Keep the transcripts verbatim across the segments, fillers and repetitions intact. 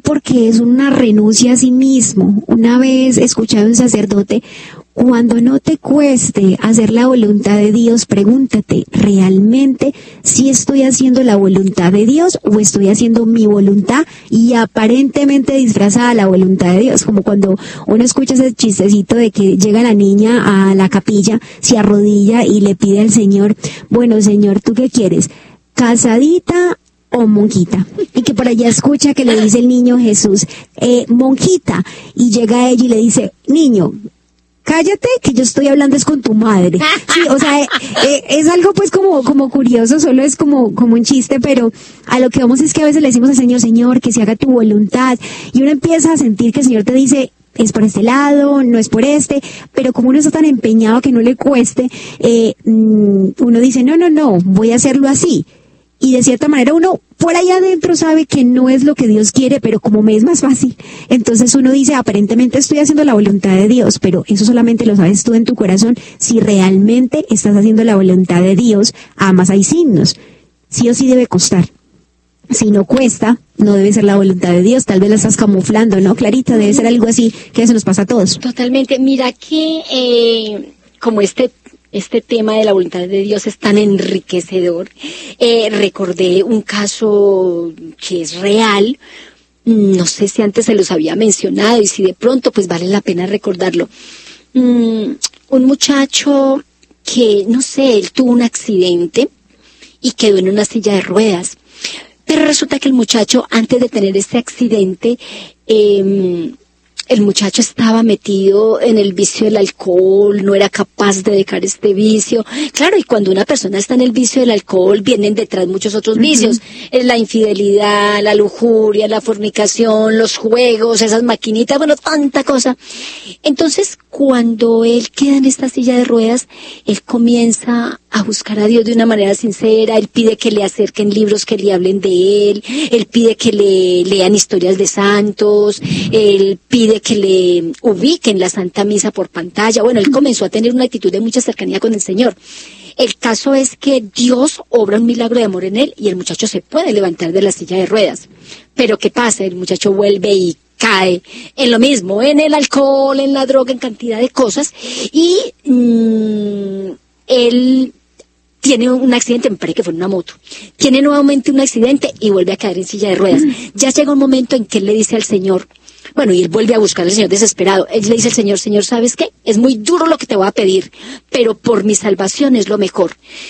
porque es una renuncia a sí mismo. Una vez escuché a un sacerdote: cuando no te cueste hacer la voluntad de Dios, pregúntate, ¿realmente si estoy haciendo la voluntad de Dios o estoy haciendo mi voluntad y aparentemente disfrazada la voluntad de Dios? Como cuando uno escucha ese chistecito de que llega la niña a la capilla, se arrodilla y le pide al Señor: bueno, Señor, ¿tú qué quieres? ¿Casadita o monjita? Y que por allá escucha que le dice el niño Jesús: eh, monjita. Y llega ella y le dice: niño, cállate, que yo estoy hablando es con tu madre. Sí, o sea, eh, eh, es algo pues como como curioso, solo es como como un chiste, pero a lo que vamos es que a veces le decimos al Señor: Señor, que se haga tu voluntad, y uno empieza a sentir que el Señor te dice: es por este lado, no es por este, pero como uno está tan empeñado que no le cueste, eh, uno dice: no, no, no, voy a hacerlo así. Y de cierta manera uno por ahí adentro sabe que no es lo que Dios quiere, pero como me es más fácil, entonces uno dice: aparentemente estoy haciendo la voluntad de Dios, pero eso solamente lo sabes tú en tu corazón. Si realmente estás haciendo la voluntad de Dios, además hay signos, sí o sí debe costar. Si no cuesta, no debe ser la voluntad de Dios. Tal vez la estás camuflando, ¿no, Clarita? Debe ser algo así que eso nos pasa a todos. Totalmente. Mira que eh, como este Este tema de la voluntad de Dios es tan enriquecedor. Eh, recordé un caso que es real. No sé si antes se los había mencionado y si de pronto pues vale la pena recordarlo. Mm, un muchacho que, no sé, él tuvo un accidente y quedó en una silla de ruedas. Pero resulta que el muchacho, antes de tener este accidente, eh, el muchacho estaba metido en el vicio del alcohol, no era capaz de dejar este vicio. Claro, y cuando una persona está en el vicio del alcohol, vienen detrás muchos otros uh-huh. vicios. Es la infidelidad, la lujuria, la fornicación, los juegos, esas maquinitas, bueno, tanta cosa. Entonces, cuando él queda en esta silla de ruedas, él comienza a buscar a Dios de una manera sincera. Él pide que le acerquen libros que le hablen de él, él pide que le lean historias de santos, él pide que le ubiquen la Santa Misa por pantalla. Bueno, él comenzó a tener una actitud de mucha cercanía con el Señor. El caso es que Dios obra un milagro de amor en él y el muchacho se puede levantar de la silla de ruedas. Pero ¿qué pasa? El muchacho vuelve y cae en lo mismo, en el alcohol, en la droga, en cantidad de cosas, y mmm, él tiene un accidente, me parece que fue en una moto, tiene nuevamente un accidente y vuelve a caer en silla de ruedas. Ya llega un momento en que él le dice al Señor, bueno, y él vuelve a buscar al Señor desesperado. Él le dice al Señor: Señor, ¿sabes qué? Es muy duro lo que te voy a pedir, pero por mi salvación es lo mejor.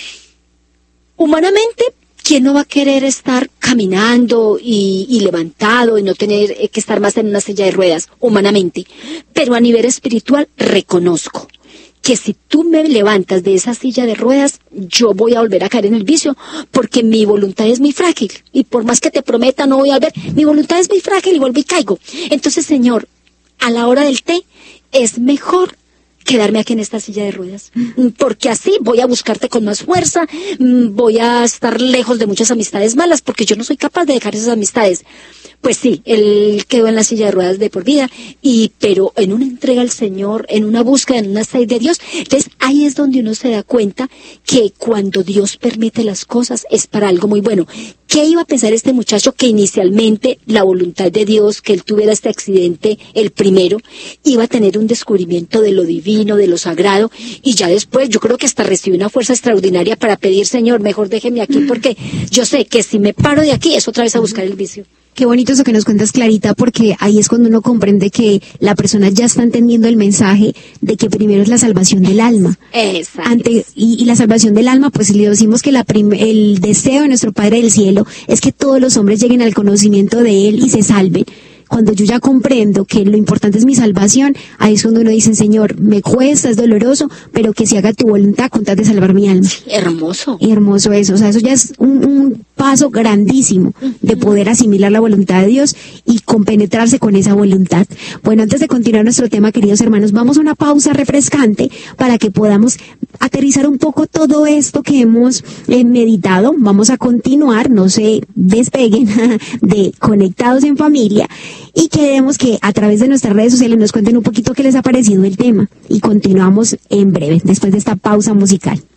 Humanamente, ¿quién no va a querer estar caminando y, y levantado y no tener eh, que estar más en una silla de ruedas? Humanamente. Pero a nivel espiritual, reconozco que si tú me levantas de esa silla de ruedas, yo voy a volver a caer en el vicio, porque mi voluntad es muy frágil, y por más que te prometa no voy a volver, mi voluntad es muy frágil y vuelvo y caigo. Entonces, Señor, a la hora del té, es mejor quedarme aquí en esta silla de ruedas, porque así voy a buscarte con más fuerza, voy a estar lejos de muchas amistades malas, porque yo no soy capaz de dejar esas amistades. Pues sí, él quedó en la silla de ruedas de por vida, y pero en una entrega al Señor, en una búsqueda, en una sed de Dios. Entonces ahí es donde uno se da cuenta que cuando Dios permite las cosas es para algo muy bueno. ¿Qué iba a pensar este muchacho que inicialmente la voluntad de Dios, que él tuviera este accidente, el primero, iba a tener un descubrimiento de lo divino, de lo sagrado, y ya después yo creo que hasta recibió una fuerza extraordinaria para pedir: Señor, mejor déjeme aquí, porque yo sé que si me paro de aquí es otra vez a buscar el vicio. Qué bonito eso que nos cuentas, Clarita, porque ahí es cuando uno comprende que la persona ya está entendiendo el mensaje de que primero es la salvación del alma. Exacto. Ante, y, y la salvación del alma, pues le decimos que la prim, el deseo de nuestro Padre del Cielo es que todos los hombres lleguen al conocimiento de Él y se salven. Cuando yo ya comprendo que lo importante es mi salvación, ahí es cuando uno dice: Señor, me cuesta, es doloroso, pero que se haga tu voluntad con tal de salvar mi alma. Hermoso. Hermoso eso, o sea, eso ya es un, un paso grandísimo de poder asimilar la voluntad de Dios y compenetrarse con esa voluntad. Bueno, antes de continuar nuestro tema, queridos hermanos, vamos a una pausa refrescante para que podamos aterrizar un poco todo esto que hemos eh, meditado. Vamos a continuar, no se despeguen de Conectados en Familia, y queremos que a través de nuestras redes sociales nos cuenten un poquito qué les ha parecido el tema, y continuamos en breve, después de esta pausa musical.